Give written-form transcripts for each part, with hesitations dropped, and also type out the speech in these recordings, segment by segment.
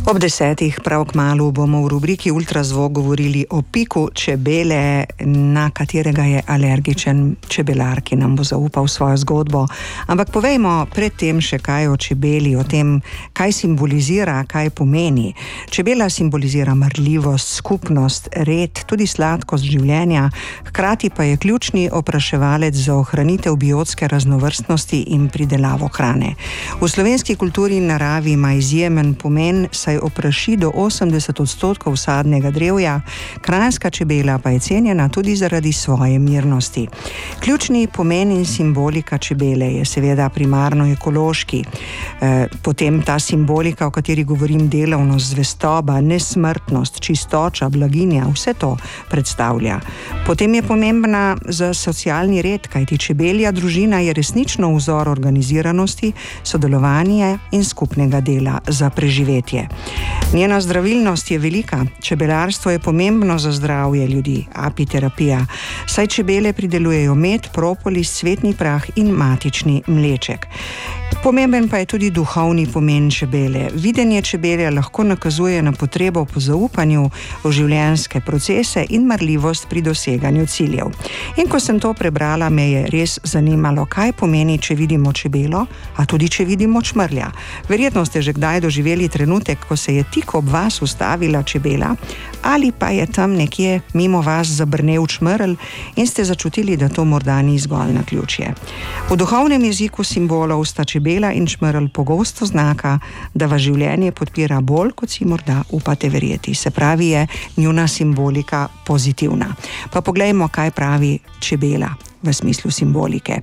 Ob 10:00 prav kmalu bomo v rubriki Ultrazvok govorili o piku čebele, na katerega je alergičen čebelar, ki nam bo zaupal svojo zgodbo. Ampak povejmo predtem še kaj o čebeli, o tem, kaj simbolizira, kaj pomeni. Čebela simbolizira marljivost, skupnost, red, tudi sladkost življenja, hkrati pa je ključni opraševalec za ohranitev biotske raznovrstnosti in pridelavo hrane. V slovenski kulturi in naravi ima izjemen pomen, saj opraši do 80% sadnega drevja, kranjska čebela pa je cenjena tudi zaradi svoje mirnosti. Ključni pomen in simbolika čebele je seveda primarno ekološki, potem ta simbolika, o kateri govorim, delavnost, zvestoba, nesmrtnost, čistoča, blaginja, vse to predstavlja. Potem je pomembna za socialni red, kajti čebelja družina je resnično vzor organiziranosti, sodelovanja in skupnega dela za preživetje. Njena zdravilnost je velika, čebelarstvo je pomembno za zdravje ljudi, apiterapija, saj čebele pridelujejo med, propolis, cvetni prah in matični mleček. Pomemben pa je tudi duhovni pomen čebele. Videnje čebele lahko nakazuje na potrebo po zaupanju v življenjske procese in marljivost pri doseganju ciljev. In ko sem to prebrala, me je res zanimalo, kaj pomeni, če vidimo čebelo, a tudi če vidimo čmrlja. Verjetno ste že kdaj doživeli trenutek, ko se je tik ob vas ustavila čebela, ali pa je tam nekje mimo vas zabrnel čmrlj in ste začutili, da to morda ni zgolj naključje. V duhovnem jeziku simbolov sta čebela in čmrlj pogosto znaka, da vas življenje podpira bolj, kot si morda upate verjeti. Se pravi, je njuna simbolika pozitivna. Pa poglejmo, kaj pravi čebela v smislu simbolike.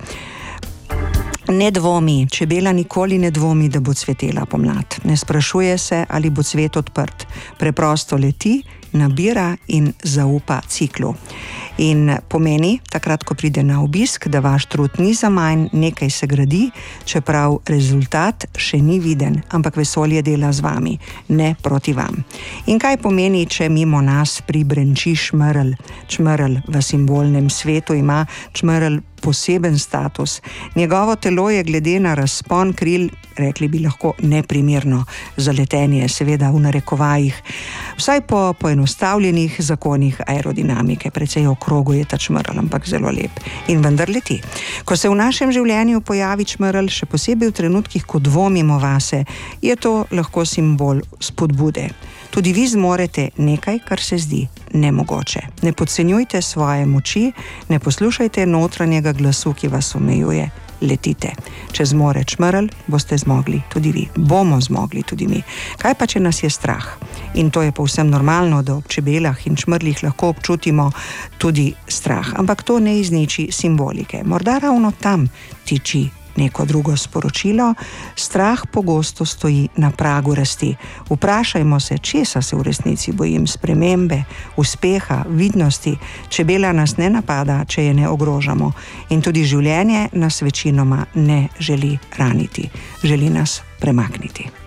Ne dvomi, čebela nikoli ne dvomi, da bo cvetela pomlad. Ne sprašuje se, ali bo cvet odprt. Preprosto leti, nabira in zaupa ciklu. In pomeni, takrat, ko pride na obisk, da vaš trud ni zaman, nekaj se gradi, čeprav rezultat še ni viden, ampak vesolje dela z vami, ne proti vam. In kaj pomeni, če mimo nas pribrenči čmrlj? Čmrlj v simbolnem svetu ima čmrlj poseben status. Njegovo telo je glede na razpon kril, rekli bi lahko, neprimerno za letenje, seveda v narekovajih. Vsaj po poenostavljenih zakonih aerodinamike, precej okrogu je ta čmrlj, ampak zelo lep. In vendar leti. Ko se v našem življenju pojavi čmrlj, še posebej v trenutkih, ko dvomimo vase, je to lahko simbol spodbude. Tudi vi zmorete nekaj, kar se zdi nemogoče. Ne podcenjujte svoje moči, ne poslušajte notranjega glasu, ki vas omejuje. Letite. Če zmore čmrlj, boste zmogli tudi vi. Bomo zmogli tudi mi. Kaj pa, če nas je strah? In to je povsem normalno, da ob čebelah in čmrljih lahko občutimo tudi strah. Ampak to ne izniči simbolike. Morda ravno tam tiči neko drugo sporočilo. Strah pogosto stoji na pragu rasti. Vprašajmo se, česa se v resnici bojim: spremembe, uspeha, vidnosti. Čebela nas ne napada, če je ne ogrožamo. In tudi življenje nas večinoma ne želi raniti. Želi nas premakniti.